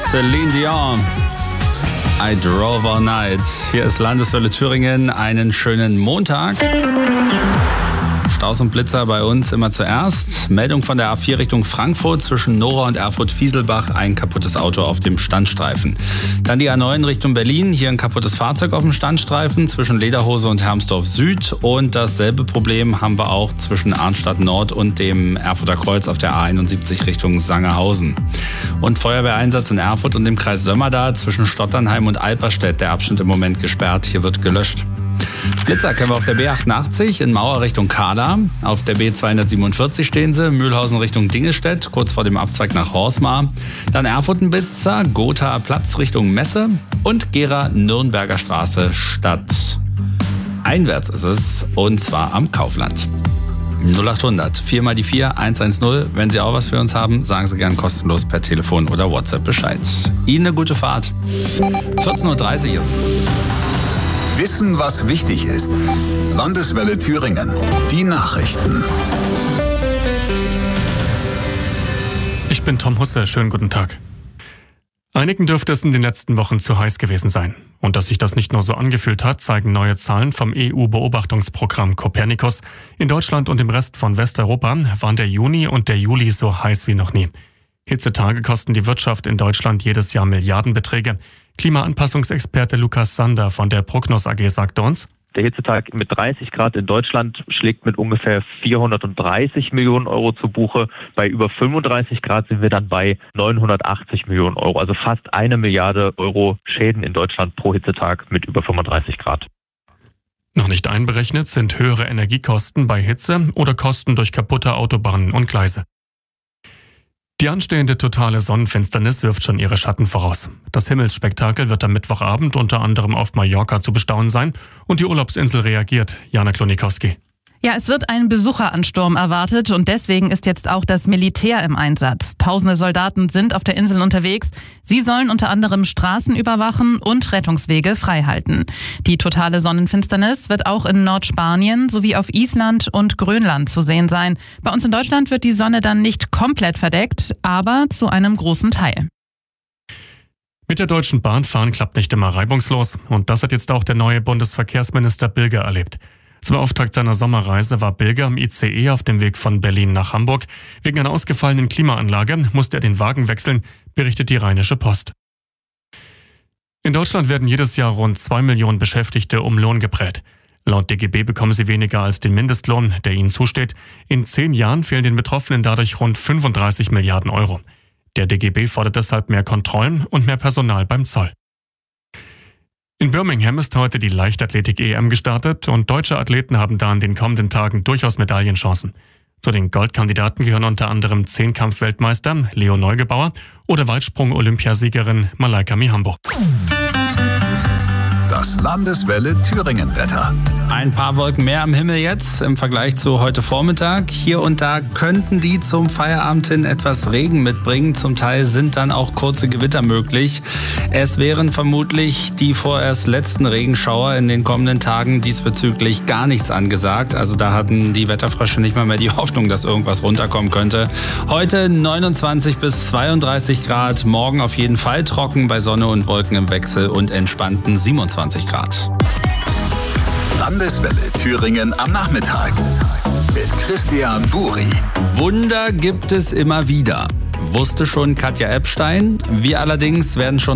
Celine Dion. I drove all night. Hier ist Landeswelle Thüringen. Einen schönen Montag. Staus und Blitzer bei uns immer zuerst. Meldung von der A4 Richtung Frankfurt zwischen Nora und Erfurt-Fieselbach. Ein kaputtes Auto auf dem Standstreifen. Dann die A9 Richtung Berlin. Hier ein kaputtes Fahrzeug auf dem Standstreifen zwischen Lederhose und Hermsdorf Süd. Und dasselbe Problem haben wir auch zwischen Arnstadt Nord und dem Erfurter Kreuz auf der A71 Richtung Sangerhausen. Und Feuerwehreinsatz in Erfurt und im Kreis Sömmerda zwischen Stotternheim und Alperstedt. Der Abschnitt im Moment gesperrt. Hier wird gelöscht. Blitzer kennen wir auf der B88 in Mauer Richtung Kahla. Auf der B247 stehen sie, Mühlhausen Richtung Dingelstedt, kurz vor dem Abzweig nach Horstmar. Dann Erfurt-Blitzer, Gothaer Platz Richtung Messe und Gera Nürnberger Straße Stadt. Einwärts ist es, und zwar am Kaufland. 0800 4 mal die 4 110. Wenn Sie auch was für uns haben, sagen Sie gern kostenlos per Telefon oder WhatsApp Bescheid. Ihnen eine gute Fahrt. 14.30 Uhr ist es. Wissen, was wichtig ist. Landeswelle Thüringen. Die Nachrichten. Ich bin Tom Husse. Schönen guten Tag. Einigen dürfte es in den letzten Wochen zu heiß gewesen sein. Und dass sich das nicht nur so angefühlt hat, zeigen neue Zahlen vom EU-Beobachtungsprogramm Copernicus. In Deutschland und im Rest von Westeuropa waren der Juni und der Juli so heiß wie noch nie. Hitzetage kosten die Wirtschaft in Deutschland jedes Jahr Milliardenbeträge. Klimaanpassungsexperte Lukas Sander von der Prognos AG sagte uns: Der Hitzetag mit 30 Grad in Deutschland schlägt mit ungefähr 430 Millionen Euro zu Buche. Bei über 35 Grad sind wir dann bei 980 Millionen Euro. Also fast 1 Milliarde Euro Schäden in Deutschland pro Hitzetag mit über 35 Grad. Noch nicht einberechnet sind höhere Energiekosten bei Hitze oder Kosten durch kaputte Autobahnen und Gleise. Die anstehende totale Sonnenfinsternis wirft schon ihre Schatten voraus. Das Himmelsspektakel wird am Mittwochabend unter anderem auf Mallorca zu bestaunen sein und die Urlaubsinsel reagiert. Jana Klonikowski. Ja, es wird ein Besucheransturm erwartet und deswegen ist jetzt auch das Militär im Einsatz. Tausende Soldaten sind auf der Insel unterwegs. Sie sollen unter anderem Straßen überwachen und Rettungswege freihalten. Die totale Sonnenfinsternis wird auch in Nordspanien sowie auf Island und Grönland zu sehen sein. Bei uns in Deutschland wird die Sonne dann nicht komplett verdeckt, aber zu einem großen Teil. Mit der Deutschen Bahn fahren klappt nicht immer reibungslos und das hat jetzt auch der neue Bundesverkehrsminister Bilger erlebt. Zum Auftakt seiner Sommerreise war Bilger im ICE auf dem Weg von Berlin nach Hamburg. Wegen einer ausgefallenen Klimaanlage musste er den Wagen wechseln, berichtet die Rheinische Post. In Deutschland werden jedes Jahr rund 2 Millionen Beschäftigte um Lohn geprellt. Laut DGB bekommen sie weniger als den Mindestlohn, der ihnen zusteht. In 10 Jahren fehlen den Betroffenen dadurch rund 35 Milliarden Euro. Der DGB fordert deshalb mehr Kontrollen und mehr Personal beim Zoll. In Birmingham ist heute die Leichtathletik-EM gestartet und deutsche Athleten haben da in den kommenden Tagen durchaus Medaillenchancen. Zu den Goldkandidaten gehören unter anderem Zehnkampf-Weltmeister Leo Neugebauer oder Weitsprung-Olympiasiegerin Malaika Mihambo. Das Landeswelle Thüringen-Wetter. Ein paar Wolken mehr am Himmel jetzt im Vergleich zu heute Vormittag. Hier und da könnten die zum Feierabend hin etwas Regen mitbringen. Zum Teil sind dann auch kurze Gewitter möglich. Es wären vermutlich die vorerst letzten Regenschauer in den kommenden Tagen diesbezüglich gar nichts angesagt. Also da hatten die Wetterfrösche nicht mal mehr die Hoffnung, dass irgendwas runterkommen könnte. Heute 29 bis 32 Grad, morgen auf jeden Fall trocken bei Sonne und Wolken im Wechsel und entspannten 27 Grad. Landeswelle Thüringen am Nachmittag mit Christian Buri. Wunder gibt es immer wieder. Wusste schon Katja Epstein. Wir allerdings werden schon